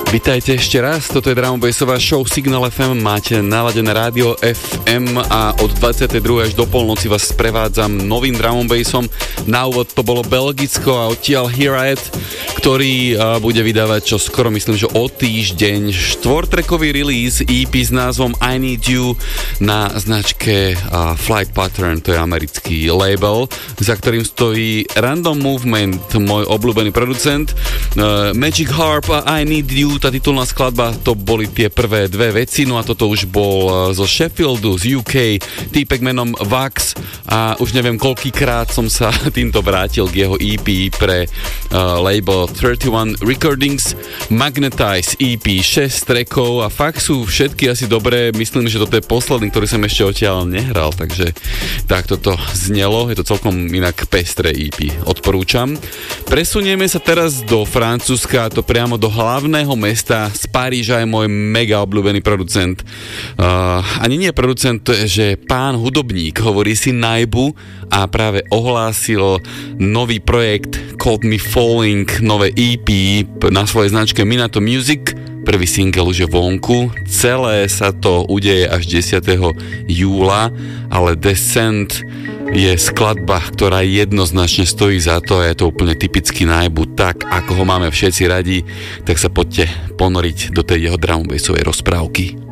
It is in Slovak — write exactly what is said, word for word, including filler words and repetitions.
Vítajte ešte raz, toto je Drum and Bassová show Signal ef em, máte naladené rádio ef em a od dvadsiatej druhej až do polnoci vás sprevádzam novým Drum and Bassom. Na úvod to bolo Belgicko a odtiaľ Here I Am, ktorý uh, bude vydávať čo skoro, myslím, že o týždeň štvortrackový release é pé s názvom I Need You na značke uh, Flight Pattern, to je americký label, za ktorým stojí Random Movement, môj obľúbený producent. uh, Magic Harp a I Need You, tá titulná skladba, to boli tie prvé dve veci, no a toto už bol zo Sheffieldu, z ú ká, týpek menom Vax a už neviem koľkýkrát som sa týmto vrátil k jeho é pé pre uh, label tridsaťjeden Recordings, Magnetize é pé, šesť trackov a fakt sú všetky asi dobré, myslím, že toto je posledný, ktorý som ešte odtiaľ nehral, takže tak toto znelo, je to celkom inak pestré é pé, odporúčam. Presunieme sa teraz do Francúzska, to priamo do hlavného mesta, z Paríža je môj mega obľúbený producent. Uh, ani nie producent, to je, že pán hudobník, hovorí si Naibu a práve ohlásil nový projekt Called Me Falling, nové é pé na svojej značke Minato Music. Prvý single už je vonku, celé sa to udeje až desiateho júla, ale Descent je skladba, ktorá jednoznačne stojí za to a je to úplne typický Naibu, tak ako ho máme všetci radi, tak sa poďte ponoriť do tej jeho drum and bassovej rozprávky.